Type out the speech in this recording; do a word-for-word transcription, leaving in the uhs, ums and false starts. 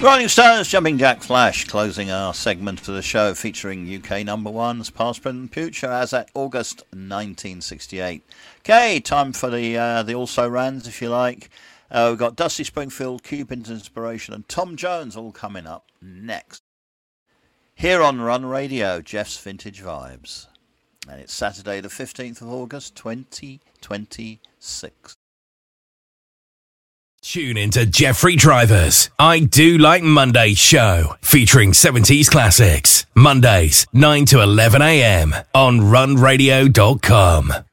Rolling Stones, Jumping Jack Flash, closing our segment for the show, featuring U K number ones, past, present, future, as at August nineteen sixty-eight. Okay, time for the uh, the also rans, if you like. Uh, we've got Dusty Springfield, Cupid's Inspiration, and Tom Jones all coming up next. Here on Run Radio, Jeff's Vintage Vibes. And it's Saturday the fifteenth of August, twenty twenty-six. Tune into Jeffrey Driver's I Do Like Mondays show, featuring seventies classics. Mondays, nine to eleven a.m. on run radio dot com.